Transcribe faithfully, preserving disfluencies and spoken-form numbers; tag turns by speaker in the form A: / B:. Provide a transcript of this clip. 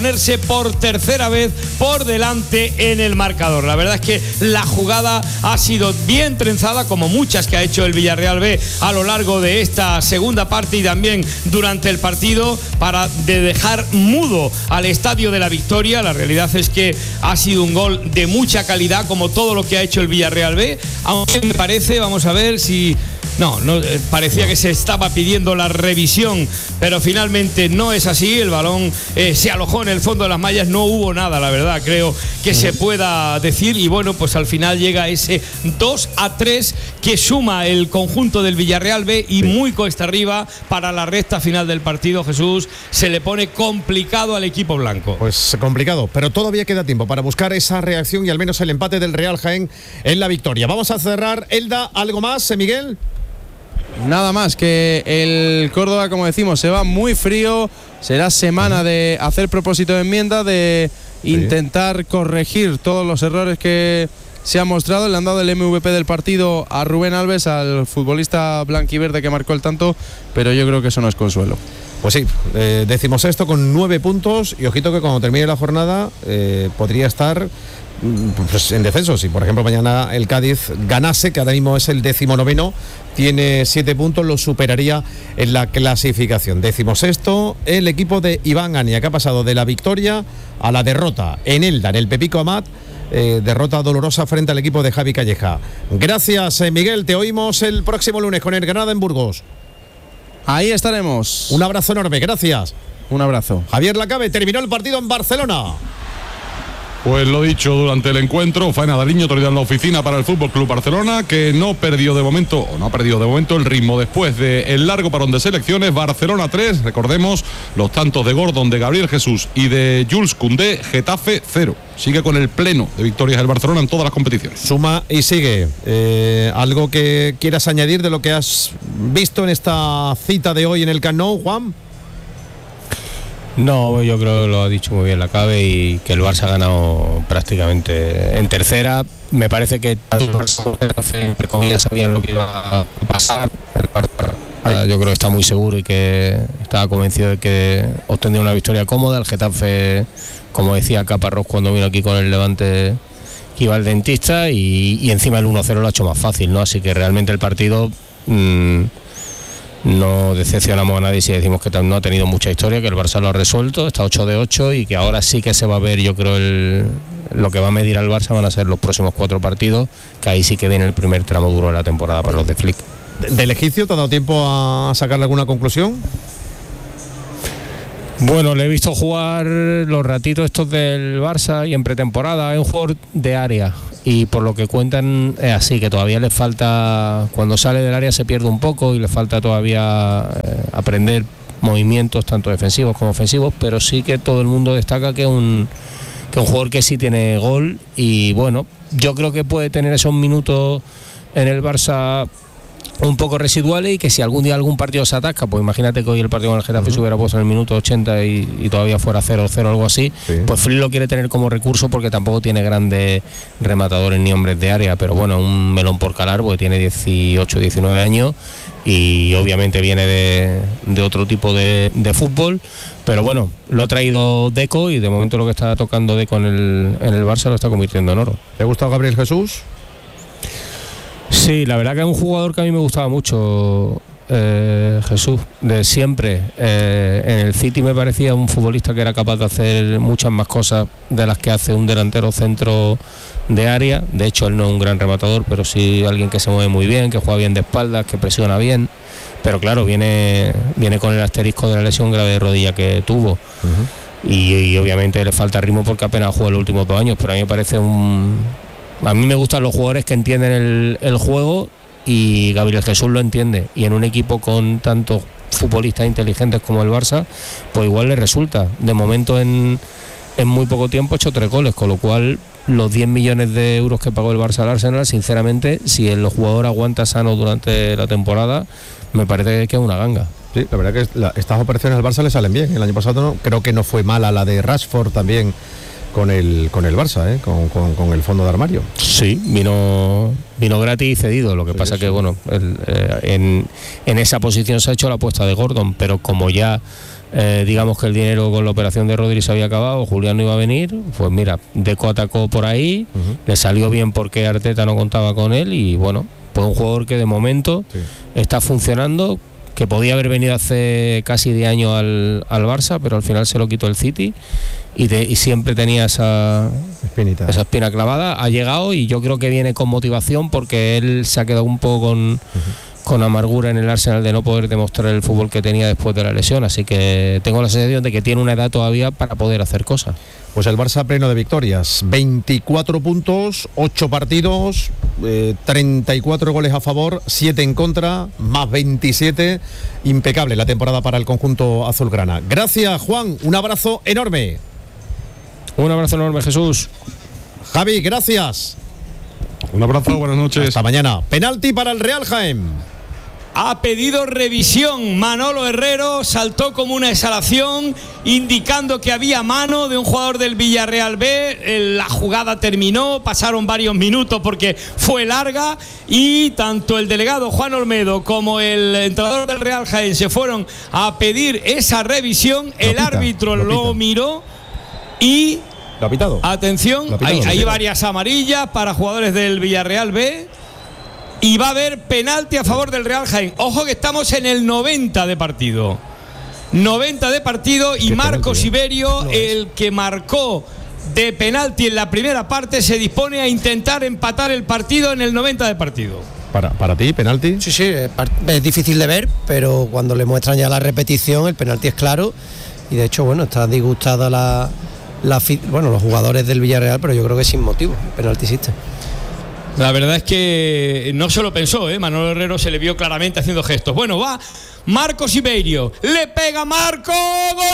A: ponerse por tercera vez por delante en el marcador. La verdad es que la jugada ha sido bien trenzada, como muchas que ha hecho el Villarreal B a lo largo de esta segunda parte y también durante el partido, para de dejar mudo al Estadio de la Victoria. La realidad es que ha sido un gol de mucha calidad, como todo lo que ha hecho el Villarreal B, aunque me parece, vamos a ver si... No, no, parecía que se estaba pidiendo la revisión, pero finalmente no es así. El balón eh, se alojó en el fondo de las mallas, no hubo nada, la verdad, creo que se pueda decir. Y bueno, pues al final llega ese dos a tres que suma el conjunto del Villarreal B y muy cuesta arriba para la recta final del partido. Jesús, se le pone complicado al equipo blanco.
B: Pues complicado, pero todavía queda tiempo para buscar esa reacción y al menos el empate del Real Jaén en la victoria. Vamos a cerrar. Elda, ¿algo más, Miguel?
C: Nada más, que el Córdoba, como decimos, se va muy frío. Será semana de hacer propósito de enmienda, de sí. intentar corregir todos los errores que se han mostrado. Le han dado el M V P del partido a Rubén Alves, al futbolista blanquiverde que marcó el tanto, pero yo creo que eso no es consuelo.
B: Pues sí, eh, decimos esto con nueve puntos y ojito que cuando termine la jornada eh, podría estar pues en descenso. Si por ejemplo mañana el Cádiz ganase, que ahora mismo es el decimonoveno, tiene siete puntos, lo superaría en la clasificación. Decimos esto, el equipo de Iván Ania, que ha pasado de la victoria a la derrota en Elda, en el Pepico Amat. Eh, derrota dolorosa frente al equipo de Javi Calleja. Gracias, eh, Miguel, te oímos el próximo lunes con el Granada en Burgos.
C: Ahí estaremos.
B: Un abrazo enorme, gracias.
C: Un abrazo.
B: Javier Lacabe, terminó el partido en Barcelona.
D: Pues lo dicho durante el encuentro, Faena Dariño, autoridad en la oficina para el F C Barcelona, que no perdió de momento, o no ha perdido de momento el ritmo después del largo parón de selecciones. Barcelona tres, recordemos los tantos de Gordon, de Gabriel Jesús y de Jules Koundé. Getafe cero. Sigue con el pleno de victorias el Barcelona en todas las competiciones.
B: Suma y sigue. Eh, ¿Algo que quieras añadir de lo que has visto en esta cita de hoy en el Camp Nou, Juan?
E: No, yo creo que lo ha dicho muy bien Lacabe y que el Barça ha ganado prácticamente en tercera. Me parece que entre comillas sabían lo que iba a pasar. El Barça, yo creo que está muy seguro y que estaba convencido de que obtendría una victoria cómoda. El Getafe, como decía Caparrós cuando vino aquí con el Levante, que iba al dentista, y, y encima el uno cero lo ha hecho más fácil, ¿no? Así que realmente el partido... Mmm, no decepcionamos a nadie si decimos que no ha tenido mucha historia, que el Barça lo ha resuelto, está ocho de ocho y que ahora sí que se va a ver, yo creo, el, lo que va a medir al Barça van a ser los próximos cuatro partidos, que ahí sí que viene el primer tramo duro de la temporada para los de Flick.
B: ¿Del egipcio te ha dado tiempo a sacarle alguna conclusión?
E: Bueno, le he visto jugar los ratitos estos del Barça y en pretemporada. Es un jugador de área y por lo que cuentan es así, que todavía le falta, cuando sale del área se pierde un poco y le falta todavía eh, aprender movimientos tanto defensivos como ofensivos, pero sí que todo el mundo destaca que es un, que un jugador que sí tiene gol y bueno, yo creo que puede tener esos minutos en el Barça un poco residuales y que si algún día algún partido se atasca, pues imagínate que hoy el partido con el Getafe uh-huh. se hubiera puesto en el minuto ochenta y, y todavía fuera cero cero o algo así, sí. Pues Flick lo quiere tener como recurso porque tampoco tiene grandes rematadores ni hombres de área, pero bueno, un melón por calar porque tiene dieciocho, diecinueve años y obviamente viene de, de otro tipo de, de fútbol, pero bueno, lo ha traído Deco y de momento lo que está tocando Deco en el, en el Barça lo está convirtiendo en oro.
B: ¿Te ha gustado Gabriel Jesús?
E: Sí, la verdad que es un jugador que a mí me gustaba mucho, eh, Jesús, de siempre. Eh, en el City me parecía un futbolista que era capaz de hacer muchas más cosas de las que hace un delantero centro de área. De hecho, él no es un gran rematador, pero sí alguien que se mueve muy bien, que juega bien de espaldas, que presiona bien. Pero claro, viene, viene con el asterisco de la lesión grave de rodilla que tuvo. Uh-huh. Y, y obviamente le falta ritmo porque apenas juega los últimos dos años, pero a mí me parece un... A mí me gustan los jugadores que entienden el, el juego y Gabriel Jesús lo entiende. Y en un equipo con tantos futbolistas inteligentes como el Barça, pues igual le resulta. De momento en, en muy poco tiempo ha hecho tres goles, con lo cual los diez millones de euros que pagó el Barça al Arsenal, sinceramente, si el jugador aguanta sano durante la temporada, me parece que es una ganga.
B: Sí, la verdad que la, estas operaciones al Barça le salen bien. El año pasado no, creo que no fue mala la de Rashford también. con el con el Barça, ¿eh? con, con, con el fondo de armario.
E: Sí, vino vino gratis y cedido. Lo que sí, pasa sí. que bueno, el, eh, en, en esa posición se ha hecho la apuesta de Gordon, pero como ya eh, digamos que el dinero con la operación de Rodri se había acabado, Julián no iba a venir, pues mira, Deco atacó por ahí, uh-huh. le salió bien porque Arteta no contaba con él y bueno, pues un jugador que de momento sí. está funcionando, que podía haber venido hace casi diez años al, al Barça, pero al final se lo quitó el City y, de, y siempre tenía esa espinita, esa espina clavada. Ha llegado y yo creo que viene con motivación porque él se ha quedado un poco con, uh-huh. con amargura en el Arsenal de no poder demostrar el fútbol que tenía después de la lesión, así que tengo la sensación de que tiene una edad todavía para poder hacer cosas.
B: Pues el Barça pleno de victorias, veinticuatro puntos, ocho partidos, eh, treinta y cuatro goles a favor, siete en contra, más veintisiete, impecable la temporada para el conjunto azulgrana. Gracias, Juan, un abrazo enorme.
E: Un abrazo enorme, Jesús.
B: Javi, gracias.
D: Un abrazo, buenas noches.
B: Hasta mañana. Penalti para el Real Jaén.
A: Ha pedido revisión. Manolo Herrero saltó como una exhalación indicando que había mano de un jugador del Villarreal B. La jugada terminó, pasaron varios minutos porque fue larga y tanto el delegado Juan Olmedo como el entrenador del Real Jaén se fueron a pedir esa revisión. El
B: lo pita,
A: árbitro
B: lo,
A: lo miró y...
B: ¿Lo ha pitado?
A: Atención,
B: ¿Lo ha pitado,
A: hay,
B: lo
A: hay
B: pitado?
A: varias amarillas para jugadores del Villarreal B. Y va a haber penalti a favor del Real Jaén. Ojo que estamos en el noventa de partido. noventa de partido y Marcos penalti, Iberio, no el que marcó de penalti en la primera parte, se dispone a intentar empatar el partido en el noventa de partido.
B: Para, para ti, penalti.
F: Sí, sí, es, es difícil de ver, pero cuando le muestran ya la repetición, el penalti es claro. Y de hecho, bueno, está disgustada la, la bueno, los jugadores del Villarreal, pero yo creo que sin motivo. El penalti existe.
A: La verdad es que no se lo pensó, ¿eh? Manolo Herrero se le vio claramente haciendo gestos. Bueno, va Marcos Iberio, le pega Marco, ¡gol!